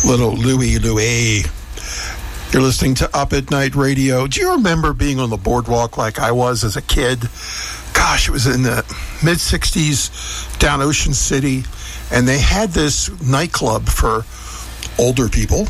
Little Louie. You're listening to Up at Night Radio. Do you remember being on the boardwalk like I was as a kid? Gosh, it was in the mid-'60s down Ocean City, and they had this nightclub for older people.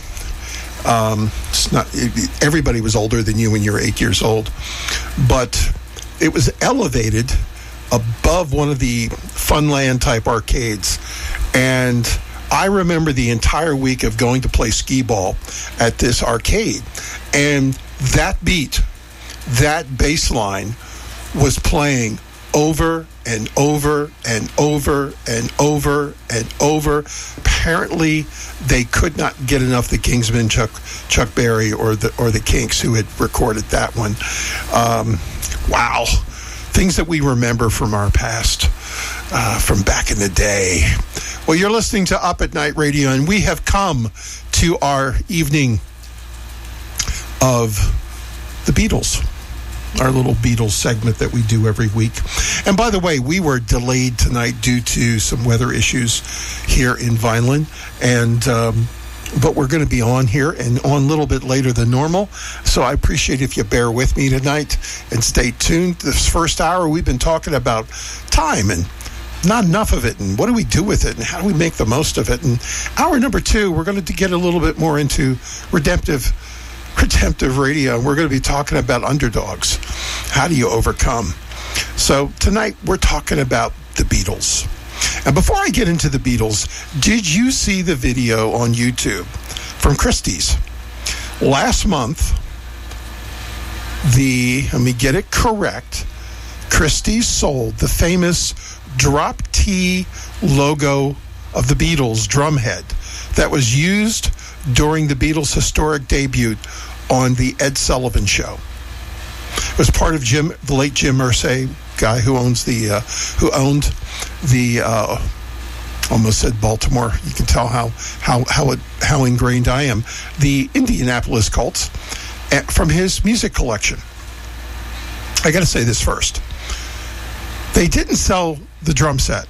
Everybody was older than you when you were 8 years old, but it was elevated above one of the Funland type arcades, and I remember the entire week of going to play skee ball at this arcade, and that beat, that bass line was playing over and over and over and over and over. Apparently, they could not get enough the Kingsmen, Chuck Berry, or the Kinks, who had recorded that one. Wow. Things that we remember from our past, from back in the day. Well, you're listening to Up at Night Radio, and we have come to our evening of the Beatles, our little Beatles segment that we do every week. And by the way, we were delayed tonight due to some weather issues here in Vineland, but we're going to be on here and on a little bit later than normal. So I appreciate if you bear with me tonight and stay tuned. This first hour, we've been talking about time and not enough of it, and what do we do with it, and how do we make the most of it. And hour number 2, we're going to get a little bit more into redemptive radio. We're going to be talking about underdogs. How do you overcome? So tonight, we're talking about the Beatles. And before I get into the Beatles, did you see the video on YouTube from Christie's? Last month, let me get it correct, Christie's sold the famous Drop T logo of the Beatles drumhead that was used during the Beatles' historic debut on the Ed Sullivan Show. It was part of the late Jim Irsay, guy who owned the almost said Baltimore. You can tell how ingrained I am. The Indianapolis Colts, from his music collection. I got to say this first. They didn't sell the drum set.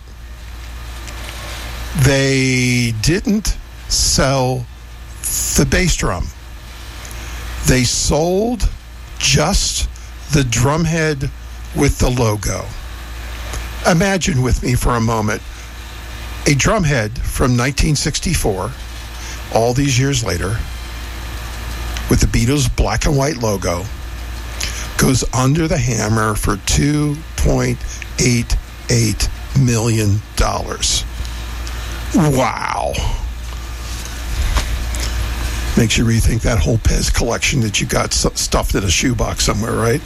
They didn't sell the bass drum. They sold just the drumhead with the logo. Imagine with me for a moment a drumhead from 1964, all these years later, with the Beatles black and white logo, goes under the hammer for $2.88 million. Wow. Makes you rethink that whole Pez collection that you got stuffed in a shoebox somewhere, right?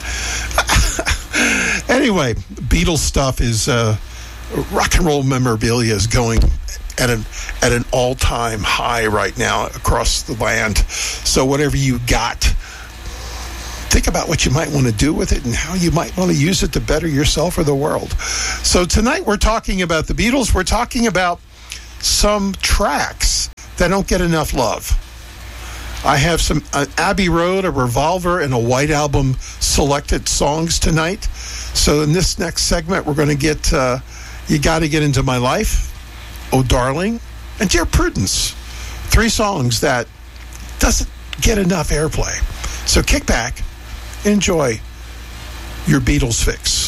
Anyway, Beatles stuff is rock and roll memorabilia is going at an all-time high right now across the land. So whatever you got, think about what you might want to do with it and how you might want to use it to better yourself or the world. So tonight we're talking about the Beatles. We're talking about some tracks that don't get enough love. I have some Abbey Road, a Revolver, and a White Album selected songs tonight. So in this next segment, we're going to get You Gotta Get Into My Life, Oh Darling, and Dear Prudence. 3 songs that doesn't get enough airplay. So kick back, enjoy your Beatles fix.